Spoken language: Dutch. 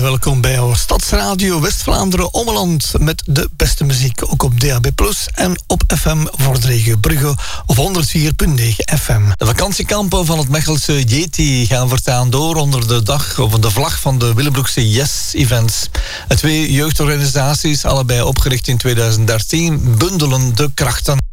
welkom bij jouw Stadsradio West-Vlaanderen Ommeland met de beste muziek, ook op DAB+, en op FM voor de regio Brugge op 104.9 FM. De vakantiekampen van het Mechelse Yeti gaan voortaan door onder de dag of de vlag van de Willebroekse Yes-events. De twee jeugdorganisaties, allebei opgericht in 2013, bundelen de krachten.